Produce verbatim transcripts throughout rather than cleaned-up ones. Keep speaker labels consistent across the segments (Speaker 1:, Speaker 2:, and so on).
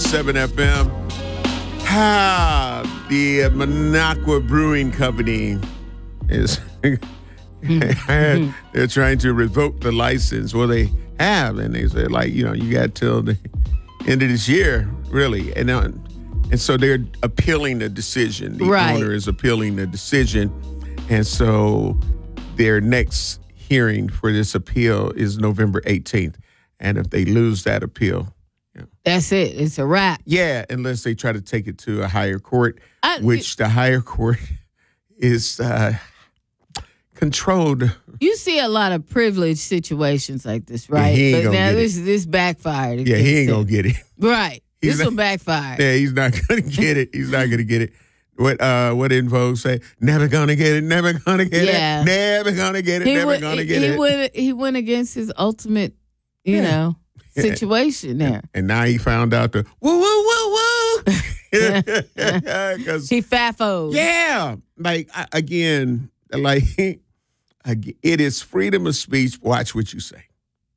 Speaker 1: seven F M. Ah, the uh, Minocqua Brewing Company is they're trying to revoke the license. Well, they have, and they said, like, you know, you got till the end of this year, really. And uh, and so they're appealing the decision. The
Speaker 2: right.
Speaker 1: owner is appealing the decision. And so their next hearing for this appeal is November eighteenth. And if they lose that appeal, yeah.
Speaker 2: That's it. It's a wrap.
Speaker 1: Yeah, unless they try to take it to a higher court,
Speaker 2: I,
Speaker 1: which the higher court is uh, controlled.
Speaker 2: You see a lot of privileged situations like this, right?
Speaker 1: Yeah, he ain't
Speaker 2: but
Speaker 1: gonna
Speaker 2: now
Speaker 1: get
Speaker 2: this
Speaker 1: it.
Speaker 2: this backfired.
Speaker 1: Yeah, he ain't gonna get it.
Speaker 2: Right.
Speaker 1: He's
Speaker 2: this
Speaker 1: not,
Speaker 2: one backfired.
Speaker 1: Yeah, he's not gonna get it. He's not gonna get it. What uh what In Vogue say? Never gonna get it. Never gonna get
Speaker 2: yeah.
Speaker 1: it. Never gonna get it.
Speaker 2: He
Speaker 1: never
Speaker 2: went,
Speaker 1: gonna
Speaker 2: he,
Speaker 1: get
Speaker 2: he
Speaker 1: it.
Speaker 2: Went, he went against his ultimate, you
Speaker 1: Yeah.
Speaker 2: know, situation there.
Speaker 1: And, and now he found out the woo woo woo woo.
Speaker 2: He faffos.
Speaker 1: Yeah, like I, again, like it is freedom of speech. Watch what you say.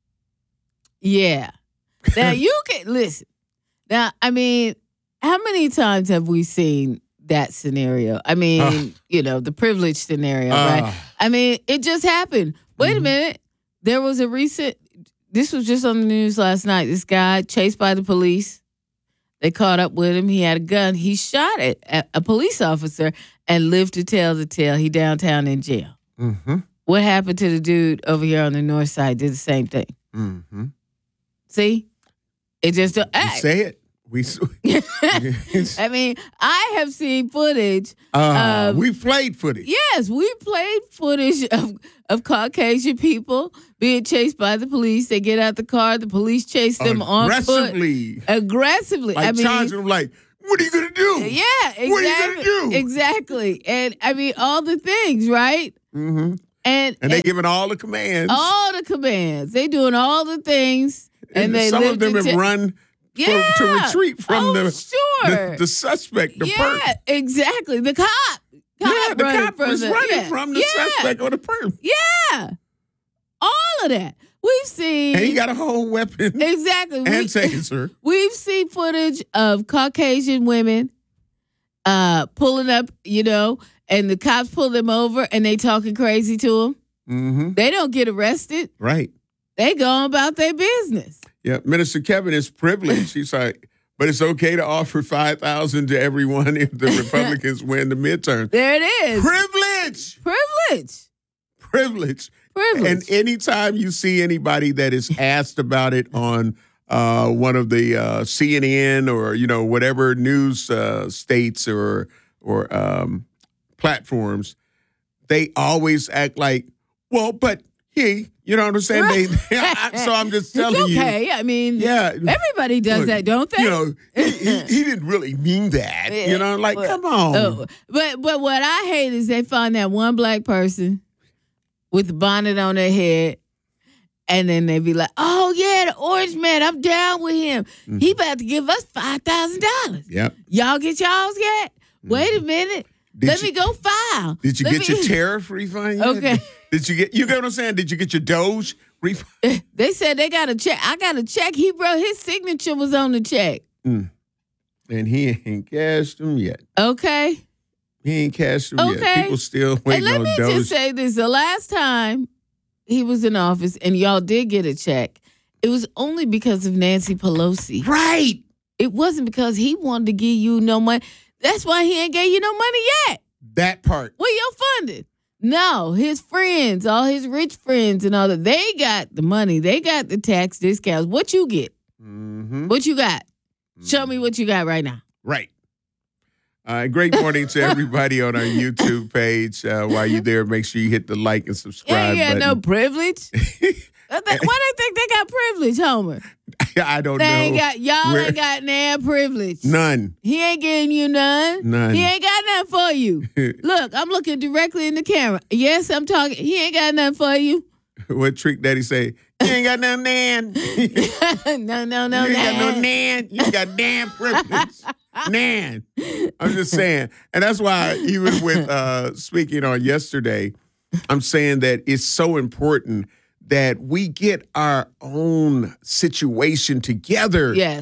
Speaker 2: Yeah. Now you can listen. Now, I mean, how many times have we seen that scenario? I mean, uh, you know, the privilege scenario, uh, right? I mean, it just happened. Wait mm-hmm. a minute. There was a recent, this was just on the news last night. This guy chased by the police. They caught up with him. He had a gun. He shot it at a police officer and lived to tell the tale. He downtown in jail.
Speaker 1: Mm-hmm.
Speaker 2: What happened to the dude over here on the north side? Did the same thing.
Speaker 1: Mm-hmm.
Speaker 2: See? It just don't
Speaker 1: act. Say it. We.
Speaker 2: I mean, I have seen footage.
Speaker 1: Uh,
Speaker 2: of,
Speaker 1: we played footage.
Speaker 2: Yes, we played footage of, of Caucasian people being chased by the police. They get out the car. The police chase them on foot.
Speaker 1: Aggressively.
Speaker 2: Aggressively.
Speaker 1: Like
Speaker 2: I mean,
Speaker 1: charging them like, what are you going to do?
Speaker 2: Yeah, exactly.
Speaker 1: What are you going to do?
Speaker 2: Exactly. And I mean, all the things, right?
Speaker 1: Mm-hmm.
Speaker 2: And,
Speaker 1: and they
Speaker 2: and,
Speaker 1: giving all the commands.
Speaker 2: All the commands. They doing all the things. And, and they
Speaker 1: some of them have
Speaker 2: t-
Speaker 1: run
Speaker 2: yeah.
Speaker 1: for, to retreat from
Speaker 2: oh,
Speaker 1: the,
Speaker 2: sure.
Speaker 1: the the suspect, the
Speaker 2: yeah,
Speaker 1: perp.
Speaker 2: exactly. The cop. cop
Speaker 1: yeah, the cop
Speaker 2: from
Speaker 1: was
Speaker 2: the,
Speaker 1: running
Speaker 2: yeah.
Speaker 1: from the
Speaker 2: yeah.
Speaker 1: suspect or the perp.
Speaker 2: Yeah. All of that. We've seen.
Speaker 1: And he got a whole weapon.
Speaker 2: Exactly.
Speaker 1: And we, taser.
Speaker 2: We've seen footage of Caucasian women uh, pulling up, you know, and the cops pull them over and they talking crazy to them.
Speaker 1: Mm-hmm.
Speaker 2: They don't get arrested.
Speaker 1: Right.
Speaker 2: They go on about their business.
Speaker 1: Yeah, Minister Kevin is privileged. He's like, but it's okay to offer five thousand dollars to everyone if the Republicans win the midterm.
Speaker 2: There it is.
Speaker 1: Privilege.
Speaker 2: Privilege.
Speaker 1: Privilege.
Speaker 2: Privilege.
Speaker 1: And anytime you see anybody that is asked about it on uh, one of the uh, C N N or, you know, whatever news uh, states or, or um, platforms, they always act like, well, but he, you know what I'm saying? Right. They, so I'm just telling
Speaker 2: it's okay.
Speaker 1: you.
Speaker 2: I mean,
Speaker 1: yeah,
Speaker 2: everybody does
Speaker 1: look,
Speaker 2: that, don't they?
Speaker 1: You know, he, he, he didn't really mean that.
Speaker 2: Yeah,
Speaker 1: you know, like,
Speaker 2: but,
Speaker 1: come on.
Speaker 2: Oh, but but what I hate is they find that one black person with the bonnet on their head, and then they be like, oh, yeah, the orange man, I'm down with him. Mm-hmm. He about to give us five thousand dollars.
Speaker 1: Yep.
Speaker 2: Y'all get y'all's yet? Mm-hmm. Wait a minute. Did Let you, me go file.
Speaker 1: Did you
Speaker 2: Let
Speaker 1: get
Speaker 2: me...
Speaker 1: your tariff refund yet?
Speaker 2: Okay.
Speaker 1: Did you get, you get what I'm saying? Did you get your Doge refund?
Speaker 2: They said they got a check. I got a check. He wrote, his signature was on the check.
Speaker 1: Mm. And he ain't cashed them yet.
Speaker 2: Okay.
Speaker 1: He ain't cashed them
Speaker 2: okay.
Speaker 1: yet. People still waiting on Doge.
Speaker 2: And let me just say this. The last time he was in office and y'all did get a check, it was only because of Nancy Pelosi.
Speaker 1: Right.
Speaker 2: It wasn't because he wanted to give you no money. That's why he ain't gave you no money yet.
Speaker 1: That part.
Speaker 2: Where you funded? No, his friends, all his rich friends and all that, they got the money. They got the tax discounts. What you get?
Speaker 1: Mm-hmm.
Speaker 2: What you got?
Speaker 1: Mm-hmm.
Speaker 2: Show me what you got right now.
Speaker 1: Right. Uh, great morning to everybody on our YouTube page. Uh, while you're there, make sure you hit the like and subscribe
Speaker 2: Yeah, you got
Speaker 1: button.
Speaker 2: no privilege. Why they think they got privilege, Homer?
Speaker 1: I don't
Speaker 2: they
Speaker 1: know.
Speaker 2: Ain't got, y'all
Speaker 1: Where,
Speaker 2: ain't got no privilege.
Speaker 1: None.
Speaker 2: He ain't giving you none.
Speaker 1: None.
Speaker 2: He ain't got nothing for you. Look, I'm looking directly in the camera. Yes, I'm talking. He ain't got nothing for you.
Speaker 1: What Trick Daddy say? You ain't got no nan.
Speaker 2: no, no, no,
Speaker 1: You ain't
Speaker 2: nan.
Speaker 1: got no nan. You got damn privilege. Nan. I'm just saying. And that's why even with uh, speaking on yesterday, I'm saying that it's so important that we get our own situation together.
Speaker 2: Yes.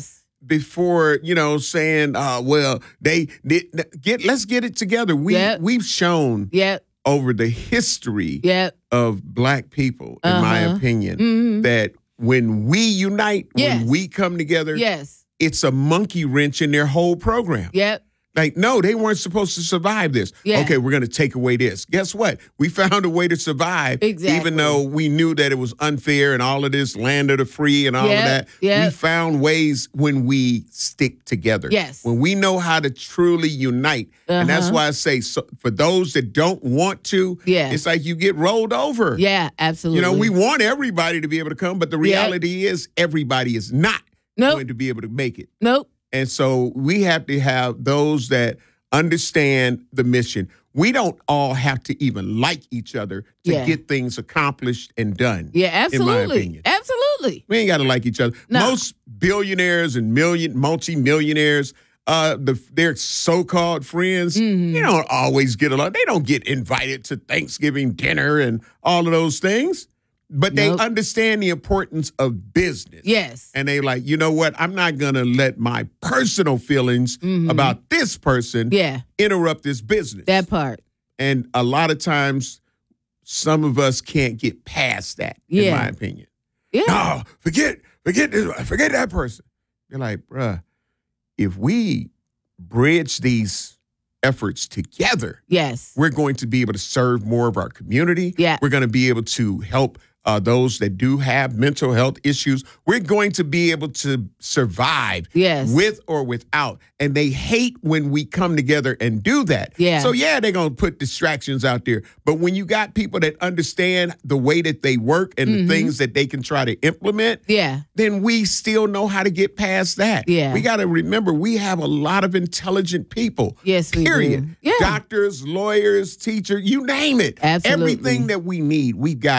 Speaker 1: before, you know, saying, uh, well, they did get, let's get it together. We,
Speaker 2: Yep.
Speaker 1: we've shown
Speaker 2: Yep.
Speaker 1: over the history
Speaker 2: Yep.
Speaker 1: of black people, in my
Speaker 2: Uh-huh.
Speaker 1: opinion,
Speaker 2: Mhm.
Speaker 1: that when we unite,
Speaker 2: Yes.
Speaker 1: when we come together,
Speaker 2: Yes.
Speaker 1: it's a monkey wrench in their whole program.
Speaker 2: Yep.
Speaker 1: Like, no, they weren't supposed to survive this.
Speaker 2: Yeah.
Speaker 1: Okay, we're going to take away this. Guess what? We found a way to survive,
Speaker 2: Exactly.
Speaker 1: even though we knew that it was unfair and all of this land of the free and all
Speaker 2: Yep,
Speaker 1: of that.
Speaker 2: yep.
Speaker 1: We found ways when we stick together.
Speaker 2: Yes.
Speaker 1: When we know how to truly unite. And that's
Speaker 2: Uh-huh.
Speaker 1: why I say, so for those that don't want to,
Speaker 2: Yeah.
Speaker 1: it's like you get rolled over.
Speaker 2: Yeah, absolutely.
Speaker 1: You know, we want everybody to be able to come, but the reality is everybody is not
Speaker 2: Nope.
Speaker 1: going to be able to make it.
Speaker 2: Nope.
Speaker 1: And so we have to have those that understand the mission. We don't all have to even like each other to
Speaker 2: Yeah.
Speaker 1: get things accomplished and done.
Speaker 2: Yeah, absolutely.
Speaker 1: In my opinion.
Speaker 2: Absolutely.
Speaker 1: We ain't got to like each other.
Speaker 2: No.
Speaker 1: Most billionaires and million multi-millionaires, uh, the, their so-called friends,
Speaker 2: Mhm.
Speaker 1: you don't always get along. They don't get invited to Thanksgiving dinner and all of those things. But
Speaker 2: Nope.
Speaker 1: they understand the importance of business.
Speaker 2: Yes.
Speaker 1: And they like, you know what? I'm not going to let my personal feelings
Speaker 2: Mhm.
Speaker 1: about this person
Speaker 2: Yeah,
Speaker 1: interrupt this business.
Speaker 2: that part.
Speaker 1: And a lot of times, some of us can't get past that, in
Speaker 2: Yeah.
Speaker 1: my opinion.
Speaker 2: Yeah.
Speaker 1: No, forget, forget this, forget that person. You're like, bruh, if we bridge these efforts together,
Speaker 2: Yes.
Speaker 1: we're going to be able to serve more of our community.
Speaker 2: Yeah.
Speaker 1: We're going to be able to help uh, those that do have mental health issues. We're going to be able to survive
Speaker 2: Yes.
Speaker 1: with or without. And they hate when we come together and do that.
Speaker 2: Yeah.
Speaker 1: So, yeah, they're going to put distractions out there. But when you got people that understand the way that they work and
Speaker 2: Mhm.
Speaker 1: the things that they can try to implement,
Speaker 2: Yeah.
Speaker 1: then we still know how to get past that.
Speaker 2: Yeah.
Speaker 1: We got to remember we have a lot of intelligent people.
Speaker 2: Yes, we
Speaker 1: Period.
Speaker 2: do. Yeah.
Speaker 1: Doctors, lawyers, teachers, you name it.
Speaker 2: Absolutely.
Speaker 1: Everything that we need, we've got.